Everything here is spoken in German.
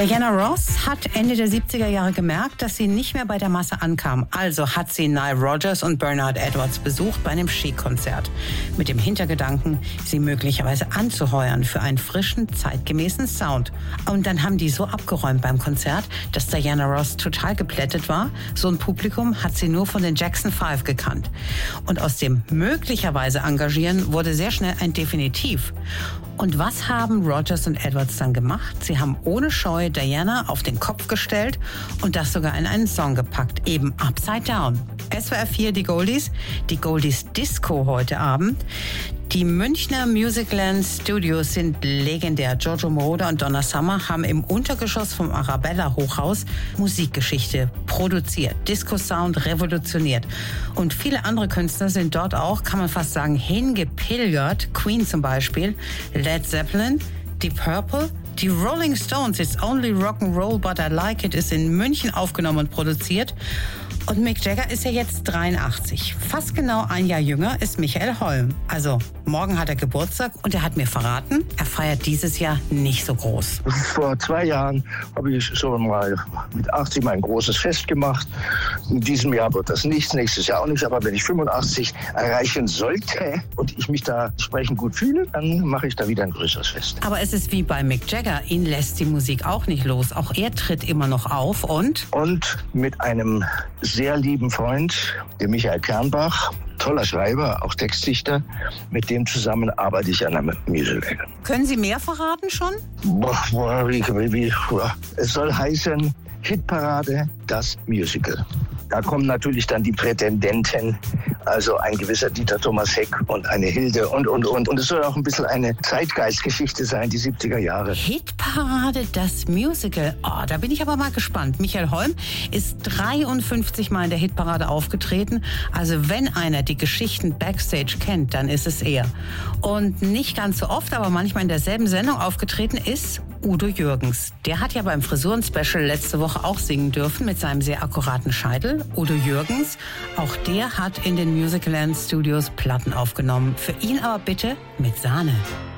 Diana Ross hat Ende der 70er Jahre gemerkt, dass sie nicht mehr bei der Masse ankam. Also hat sie Nile Rodgers und Bernard Edwards besucht bei einem Chic-Konzert. Mit dem Hintergedanken, sie möglicherweise anzuheuern für einen frischen, zeitgemäßen Sound. Und dann haben die so abgeräumt beim Konzert, dass Diana Ross total geplättet war. So ein Publikum hat sie nur von den Jackson 5 gekannt. Und aus dem möglicherweise Engagieren wurde sehr schnell ein Definitiv. Und was haben Rodgers und Edwards dann gemacht? Sie haben ohne Scheu Diana auf den Kopf gestellt und das sogar in einen Song gepackt, eben Upside Down. SWR 4, die Goldies Disco heute Abend. Die Münchner Musicland Studios sind legendär. Giorgio Moroder und Donna Summer haben im Untergeschoss vom Arabella Hochhaus Musikgeschichte produziert, Disco-Sound revolutioniert. Und viele andere Künstler sind dort auch, kann man fast sagen, hingepilgert. Queen zum Beispiel, Led Zeppelin, Deep Purple, die Rolling Stones, It's Only Rock'n'Roll But I Like It, ist in München aufgenommen und produziert. Und Mick Jagger ist ja jetzt 83. Fast genau ein Jahr jünger ist Michael Holm. Also morgen hat er Geburtstag und er hat mir verraten, er feiert dieses Jahr nicht so groß. Vor 2 Jahren habe ich schon mal mit 80 mein großes Fest gemacht. In diesem Jahr wird das nichts, nächstes Jahr auch nichts. Aber wenn ich 85 erreichen sollte und ich mich da entsprechend gut fühle, dann mache ich da wieder ein größeres Fest. Aber es ist wie bei Mick Jagger, ihn lässt die Musik auch nicht los. Auch er tritt immer noch auf und mit einem sehr lieben Freund, dem Michael Kernbach, toller Schreiber, auch Textdichter. Mit dem zusammen arbeite ich an einem Musical. Können Sie mehr verraten schon? Es soll heißen Hitparade, das Musical. Da kommen natürlich dann die Prätendenten, also ein gewisser Dieter Thomas Heck und eine Hilde und. Und es soll auch ein bisschen eine Zeitgeistgeschichte sein, die 70er Jahre. Hitparade, das Musical. Oh, da bin ich aber mal gespannt. Michael Holm ist 53 Mal in der Hitparade aufgetreten. Also wenn einer die Geschichten Backstage kennt, dann ist es er. Und nicht ganz so oft, aber manchmal in derselben Sendung aufgetreten ist Udo Jürgens. Der hat ja beim Frisuren-Special letzte Woche auch singen dürfen mit seinem sehr akkuraten Scheitel. Udo Jürgens, auch der hat in den Musicland Studios Platten aufgenommen. Für ihn aber bitte mit Sahne.